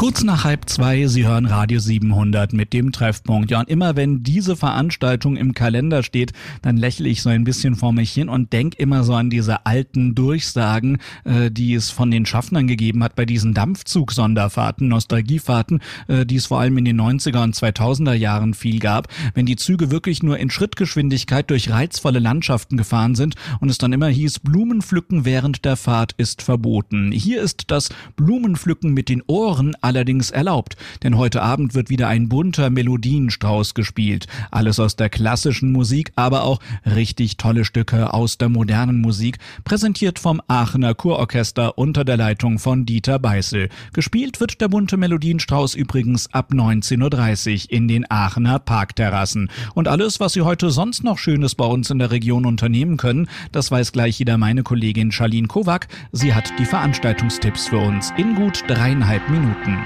Kurz nach 1:30, Sie hören Radio 700 mit dem Treffpunkt. Ja, und immer wenn diese Veranstaltung im Kalender steht, dann lächle ich so ein bisschen vor mich hin und denke immer so an diese alten Durchsagen, die es von den Schaffnern gegeben hat bei diesen Dampfzug-Sonderfahrten, Nostalgiefahrten, die es vor allem in den 90er und 2000er Jahren viel gab, wenn die Züge wirklich nur in Schrittgeschwindigkeit durch reizvolle Landschaften gefahren sind und es dann immer hieß, Blumenpflücken während der Fahrt ist verboten. Hier ist das Blumenpflücken mit den Ohren allerdings erlaubt, denn heute Abend wird wieder ein bunter Melodienstrauß gespielt. Alles aus der klassischen Musik, aber auch richtig tolle Stücke aus der modernen Musik, präsentiert vom Aachener Kurorchester unter der Leitung von Dieter Beißel. Gespielt wird der bunte Melodienstrauß übrigens ab 19:30 Uhr in den Aachener Parkterrassen. Und alles, was Sie heute sonst noch Schönes bei uns in der Region unternehmen können, das weiß gleich wieder meine Kollegin Charlene Kowak. Sie hat die Veranstaltungstipps für uns in gut 3,5 Minuten.